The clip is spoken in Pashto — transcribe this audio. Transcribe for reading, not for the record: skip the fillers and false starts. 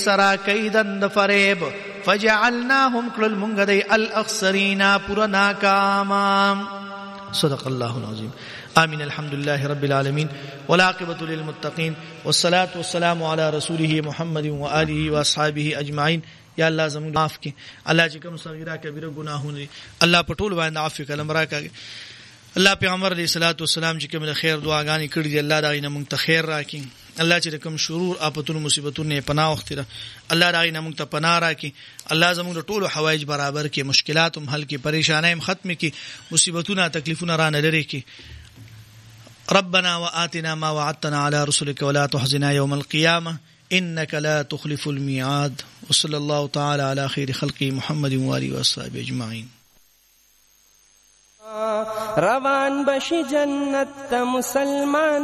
سرا کیدن د فریب فجعلناهم کل منغدی الاخسرین پورا ناکام. صدق الله العظیم. آمین. الحمد لله رب العالمین والعاقبۃ للمتقین والصلاة والسلام علی رسوله محمد و آله و اصحابه اجمعین. یا الله زموږ معاف کړي. الله چې کوم صغیرہ کبیره گناهونه الله په ټول باندې عفو کلم راکړي. الله پیغمبر علیه الصلاۃ والسلام چې کوم خیر دعاګانې کړې دي الله دا غي نه مونږ ته خیر راکړي. الله چې کوم شرور آفتونو مصیبتونو پناه وختره الله دا غي نه مونږ ته پناه راکړي. الله زموږ ټول حوایج برابر کړي، مشکلات هم حل کړي، پریشانای هم ختم کړي، مصیبتونه تکلیفونه را نه لري کړي. ربنا وآتنا ما وعدتنا على رسلك ولا تحزنا يوم القيامة إنك لا تخلف الميعاد. وصلى الله تعالى على خير خلقه محمد وآله وصحبه أجمعين. روان بشي جنت مسلمان